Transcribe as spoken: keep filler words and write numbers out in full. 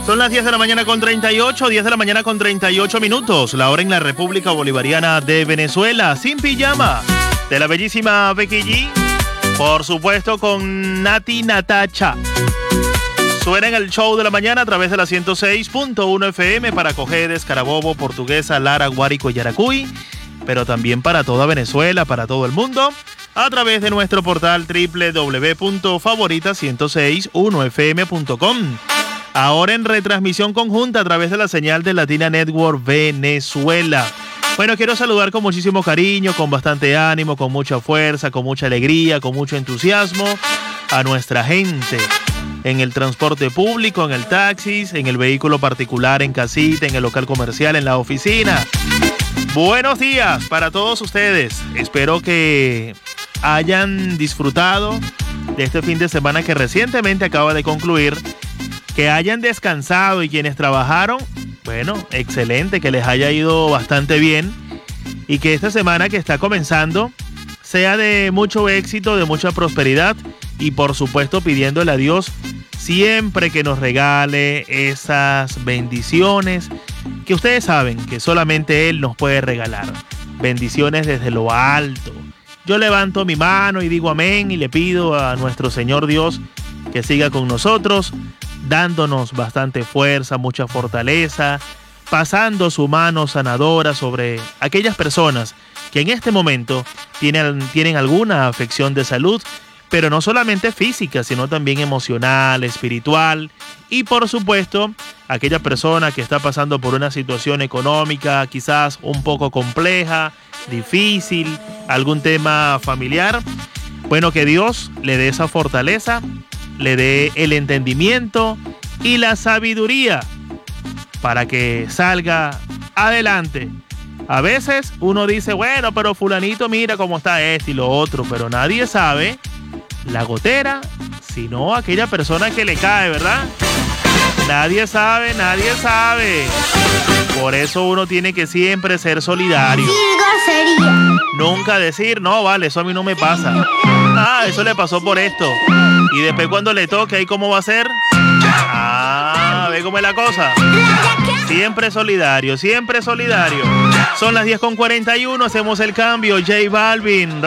Son las diez de la mañana con treinta y ocho, diez de la mañana con treinta y ocho minutos. La hora en la República Bolivariana de Venezuela. Sin pijama, de la bellísima Becky G. Por supuesto con Nati Natacha. Suena en el show de la mañana a través de la ciento seis punto uno F M para Cojedes, Carabobo, Portuguesa, Lara, Guárico y Yaracuy. Pero también para toda Venezuela, para todo el mundo, a través de nuestro portal doble u doble u doble u punto favorita ciento seis punto uno F M punto com. Ahora en retransmisión conjunta a través de la señal de Latina Network Venezuela. Bueno, quiero saludar con muchísimo cariño, con bastante ánimo, con mucha fuerza, con mucha alegría, con mucho entusiasmo a nuestra gente en el transporte público, en el taxi, en el vehículo particular, en casita, en el local comercial, en la oficina. Buenos días para todos ustedes. Espero que hayan disfrutado de este fin de semana que recientemente acaba de concluir, que hayan descansado y quienes trabajaron, bueno, excelente, que les haya ido bastante bien y que esta semana que está comenzando sea de mucho éxito, de mucha prosperidad y por supuesto pidiéndole a Dios siempre que nos regale esas bendiciones que ustedes saben que solamente Él nos puede regalar. Bendiciones desde lo alto. Yo levanto mi mano y digo amén y le pido a nuestro Señor Dios que siga con nosotros, dándonos bastante fuerza, mucha fortaleza, pasando su mano sanadora sobre aquellas personas que en este momento tienen, tienen alguna afección de salud, pero no solamente física, sino también emocional, espiritual y por supuesto aquella persona que está pasando por una situación económica quizás un poco compleja, difícil, algún tema familiar. Bueno, que Dios le dé esa fortaleza, le dé el entendimiento y la sabiduría para que salga adelante. A veces uno dice, bueno, pero fulanito mira cómo está este y lo otro, pero nadie sabe la gotera, sino aquella persona que le cae, ¿verdad? Nadie sabe, nadie sabe. Por eso uno tiene que siempre ser solidario. Nunca decir, no, vale, eso a mí no me pasa. Ah, eso le pasó por esto. Y después cuando le toque, ¿ahí cómo va a ser? Ah, ve cómo es la cosa. Siempre solidario, siempre solidario. Son las diez con cuarenta y uno, hacemos el cambio. J Balvin.